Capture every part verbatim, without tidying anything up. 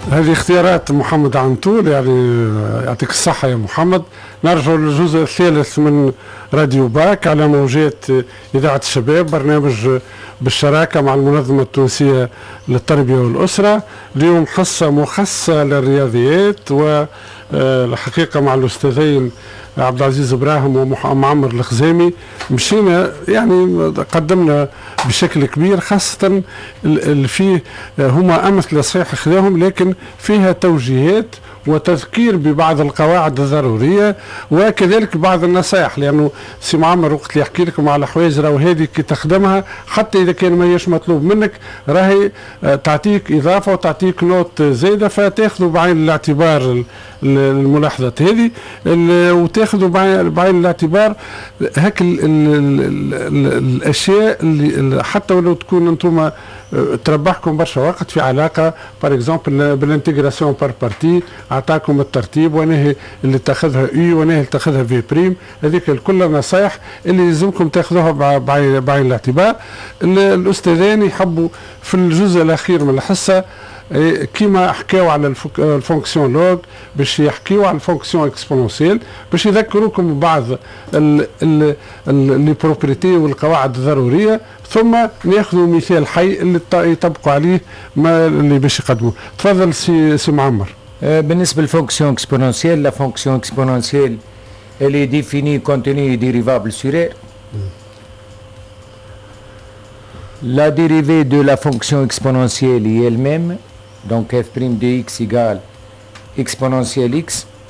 هذه اختيارات محمد عنتول، يعني يعطيك الصحة يا محمد. نرجع للجزء الثالث من راديو باك على موجات إذاعة الشباب، برنامج بالشراكة مع المنظمة التونسية للتربية والأسرة. اليوم حصة مخصصة للرياضيات، والحقيقة مع الأستاذين عبد العزيز إبراهيم ومعمر الخزامي مشينا يعني قدمنا بشكل كبير، خاصة اللي فيه هما أمثلة صحيح خذاهم، لكن فيها توجيهات وتذكير ببعض القواعد الضرورية وكذلك بعض النصائح، لأنه سي معمر وقت اللي يحكي لكم على حوايج راهو هذه كي تخدمها حتى إذا كان ما هيش مطلوب منك راهي تعطيك إضافة وتعطيك نوت زايدة، فتاخذوا بعين الاعتبار الملاحظات هذه، وتاخذوا بعين الاعتبار هك ال ال ال ال الأشياء اللي حتى ولو تكون أنتم تربحكم برشا وقت في علاقة بار اكزومبل بالانتجراسيون بار بارتي، اعطاكم الترتيب ونهي اللي تاخذها اي ونهي اللي تاخذها في بريم، هذيك الكل نصائح اللي يلزمكم تاخذوها بعين الاعتبار. الاستاذين يحبوا في الجزء الاخير من الحصه كيما حكاوا على الفونكسيون لوج باش يحكيوا على الفونكسيون اكسبونونسيال، باش يذكروكم ببعض لي بروبريتي والقواعد الضروريه، ثم ناخذوا مثال حي اللي يطبقوا عليه ما اللي باش يقدموا. تفضل سي سي معمر. بالنسبه للفونكسيون اكسبونونسيال، لا فونكسيون اكسبونونسيال elle est définie continue dérivable sur R. La dérivée de la fonction exponentielle est elle-même, donc f' de x égale exponentielle x.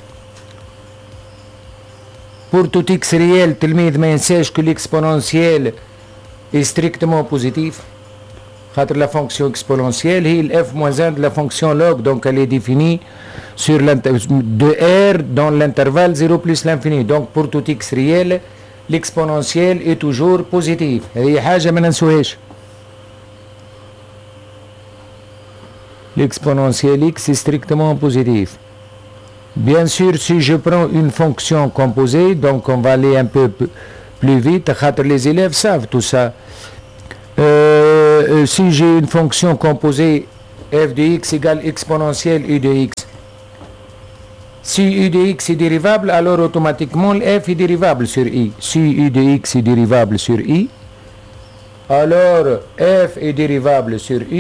Pour tout x réel, التلميذ ما ينساش que l'exponentielle est strictement positif. La fonction exponentielle est f moins un de la fonction log, donc elle est définie sur de R dans l'intervalle zéro plus l'infini. Donc pour tout x réel, l'exponentielle est toujours positive. هذه حاجة ما ننسوهاش. L'exponentielle x est strictement positive. Bien sûr, si je prends une fonction composée, donc on va aller un peu plus vite, les élèves savent tout ça. Euh, si j'ai une fonction composée f de x égale exponentielle u de x, si u de x est dérivable, alors automatiquement f est dérivable sur i. Si u de x est dérivable sur i, alors f est dérivable sur i.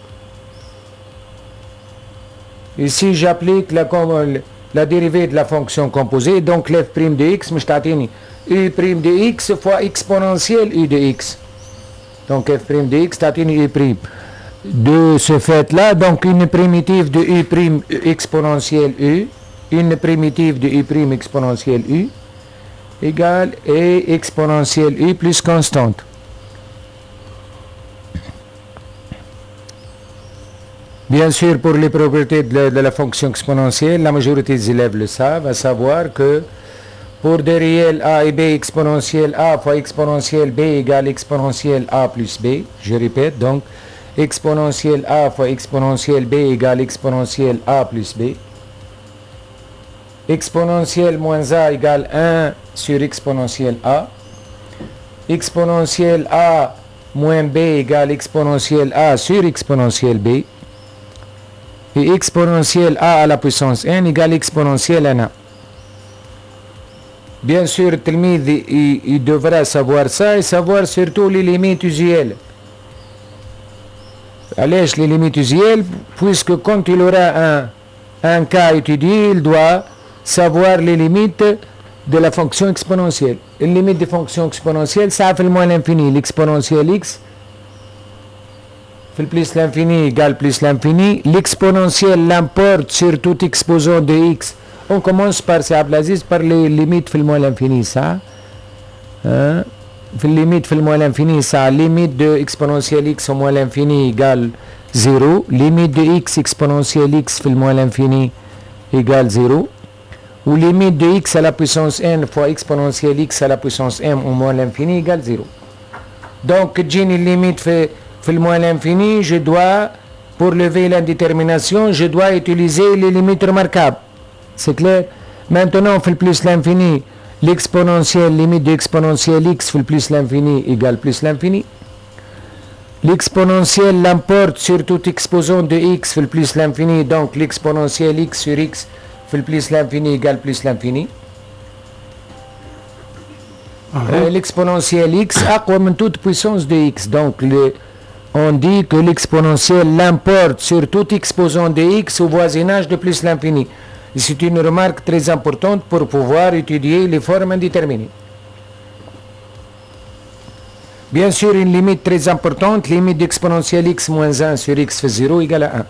Et si j'applique la, la dérivée de la fonction composée, donc f' de x, je t'attends u' de x fois exponentielle u de x. Donc f' de x t'attend u'. De ce fait-là, donc une primitive de u' exponentielle u, une primitive de u' exponentielle u, égale e exponentielle u plus constante. Bien sûr, pour les propriétés de la, de la fonction exponentielle, la majorité des élèves le savent, à savoir que pour des réels a et b exponentielle a fois exponentielle b égale exponentielle a plus b, je répète, donc exponentielle a fois exponentielle b égale exponentielle a plus b, exponentielle moins a égale un sur exponentielle a, exponentielle a moins b égale exponentielle a sur exponentielle b, et exponentielle a à la puissance n égale exponentielle n a. Bien sûr, le tilmid, il, il devra savoir ça et savoir surtout les limites usuelles. Allez, les limites usuelles, puisque quand il aura un, un cas étudié, il doit savoir les limites de la fonction exponentielle. Les limites des fonctions exponentielles, ça fait le moins l'infini, l'exponentielle x, plus l'infini égale plus l'infini, l'exponentielle l'importe sur tout exposant de x. On commence par, c'est Abdelaziz, par les limites fait le moins l'infini, ça. Hein? Fait limite fait le moins l'infini, ça. Limite de exponentielle x au moins l'infini égale zéro. Limite de x exponentielle x fait le moins l'infini égale zéro. Ou limite de x à la puissance n fois exponentielle x à la puissance m au moins l'infini égale zéro. Donc, j'ai une limite fait le moins l'infini, je dois, pour lever l'indétermination, je dois utiliser les limites remarquables. C'est clair? Maintenant, on fait le plus l'infini, l'exponentielle, limite de exponentielle x fait le plus l'infini égale plus l'infini. l'exponentielle l'emporte sur tout exposant de x fait plus l'infini, donc l'exponentielle x sur x fait plus l'infini égale plus l'infini. Euh, l'exponentielle x أقوى من toute puissance de x, donc le, on dit que l'exponentielle l'emporte sur tout exposant de x au voisinage de plus l'infini. C'est une remarque très importante pour pouvoir étudier les formes indéterminées. Bien sûr, une limite très importante, limite d'exponentielle x moins un sur x fait zéro égale à un.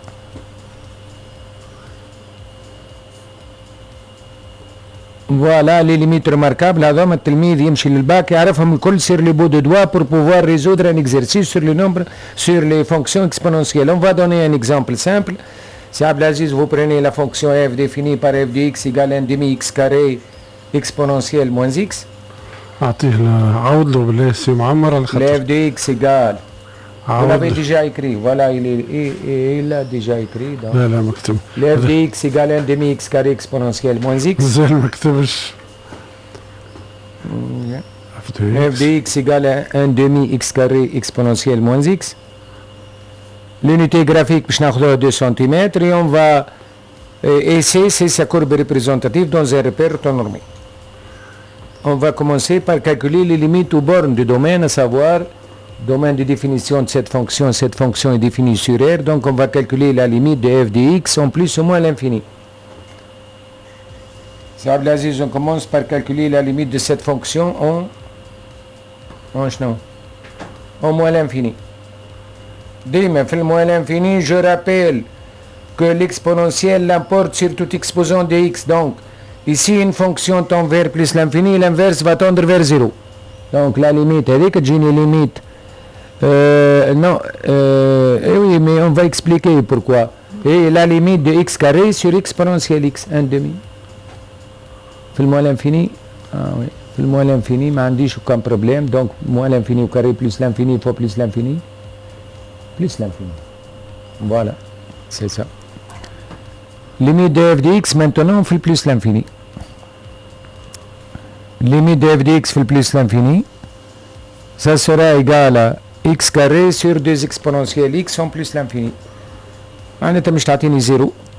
Voilà les limites remarquables. هذا التلميذ يمشي للباك يعرفهم الكل sur les bouts de doigts pour pouvoir résoudre un exercice sur le nombre, sur les fonctions exponentielles. On va donner un exemple simple. Si Abdelaziz, vous prenez la fonction f définie par f de x égale un demi x carré exponentielle moins x. أعطيه عوض له بالله سي معمر على Le f خاطر de x égale. Vous عوض l'avez له. déjà écrit. Voilà, il, est, il, il l'a déjà écrit. Donc. لا لا مكتوب Le f de x égale un demi x carré exponentielle moins x. مازال ما كتبش f de x égale à un demi x carré exponentielle moins x. L'unité graphique, je n'ai deux centimètres et on va euh, et C, c'est sa courbe représentative dans un repère normé. On va commencer par calculer les limites aux bornes du domaine, à savoir domaine de définition de cette fonction. Cette fonction est définie sur R, donc on va calculer la limite de f de x en plus ou moins l'infini. Si Abdelaziz, on commence par calculer la limite de cette fonction en en non, en moins l'infini. Dime, fait le moins l'infini, je rappelle que l'exponentielle l'emporte sur tout exposant de x. Donc, ici, une fonction tend vers plus l'infini, l'inverse va tendre vers zéro. Donc, la limite, elle est que j'ai une limite. Euh, non, euh, eh oui, mais on va expliquer pourquoi. Et la limite de x carré sur exponentielle x, un demi. Fait le moins l'infini, ah oui. Fait le moins l'infini, mais on dit aucun problème. Donc, moins l'infini au carré plus l'infini fois plus l'infini. Plus l'infini. Voilà, c'est ça. Limite de f de x, maintenant, on fait plus l'infini. Limite de f de x fait plus l'infini. Ça sera égal à x carré sur deux exponentielles x en plus l'infini. On est à zéro.